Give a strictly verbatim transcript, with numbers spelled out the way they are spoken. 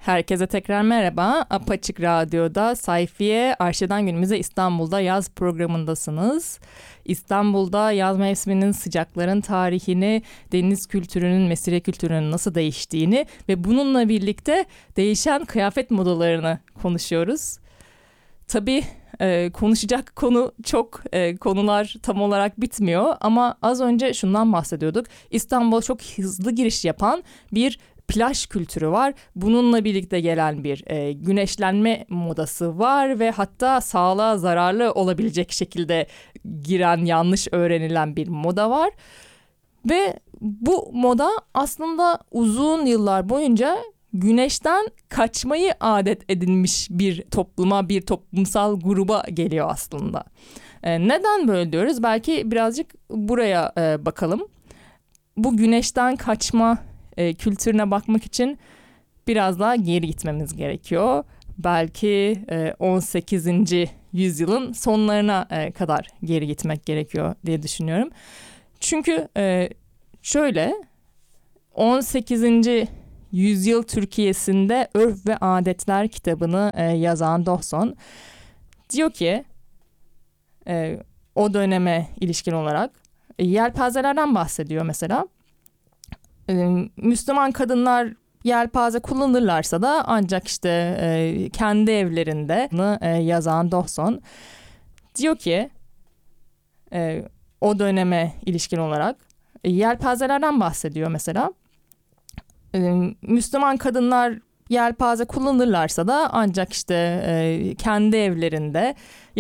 Herkese tekrar merhaba. Apaçık Radyo'da Sayfiye Arşeden Günümüze İstanbul'da yaz programındasınız. İstanbul'da yaz mevsiminin sıcakların tarihini, deniz kültürünün, mesire kültürünün nasıl değiştiğini ve bununla birlikte değişen kıyafet modalarını konuşuyoruz. Tabii e, konuşacak konu çok, e, konular tam olarak bitmiyor ama az önce şundan bahsediyorduk. İstanbul çok hızlı giriş yapan bir plaj kültürü var. Bununla birlikte gelen bir e, güneşlenme modası var ve hatta sağlığa zararlı olabilecek şekilde giren, yanlış öğrenilen bir moda var. Ve bu moda aslında uzun yıllar boyunca güneşten kaçmayı adet edinmiş bir topluma, bir toplumsal gruba geliyor aslında. E, neden böyle diyoruz? Belki birazcık buraya e, bakalım. Bu güneşten kaçma e, kültürüne bakmak için biraz daha geri gitmemiz gerekiyor. Belki e, on sekizinci yüzyılın sonlarına e, kadar geri gitmek gerekiyor diye düşünüyorum. Çünkü e, şöyle on sekizinci yüzyıl Türkiye'sinde Örf ve Adetler kitabını e, yazan Dawson diyor ki e, o döneme ilişkin olarak e, yelpazelerden bahsediyor mesela. Müslüman kadınlar yelpaze kullanırlarsa da ancak işte e, kendi evlerinde e, yazan Dawson diyor ki e, o döneme ilişkin olarak e, yelpazelerden bahsediyor mesela. E, Müslüman kadınlar yelpaze kullanırlarsa da ancak işte e, kendi evlerinde